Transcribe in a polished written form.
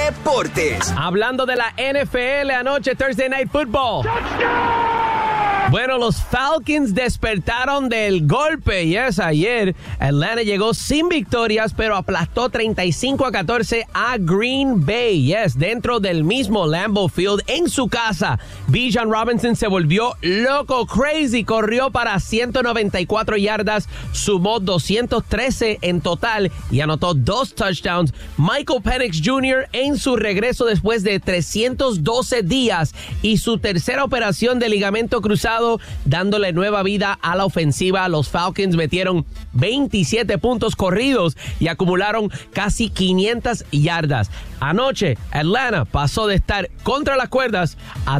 deportes. Hablando de la NFL anoche, Thursday Night Football. Bueno, los Falcons despertaron del golpe. Yes, ayer Atlanta llegó sin victorias, pero aplastó 35-14 a Green Bay. Yes, dentro del mismo Lambeau Field, en su casa. Bijan Robinson se volvió loco, crazy. Corrió para 194 yardas, sumó 213 en total y anotó 2 touchdowns. Michael Penix Jr. en su regreso después de 312 días y su tercera operación de ligamento cruzado, dándole nueva vida a la ofensiva. Los Falcons metieron 27 puntos corridos y acumularon casi 500 yardas. Anoche, Atlanta pasó de estar contra las cuerdas a